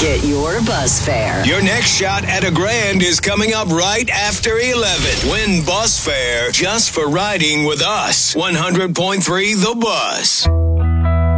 Get your bus fare. Your next shot at $1,000 is coming up right after 11. Win bus fare just for riding with us. 100.3 The Buzz.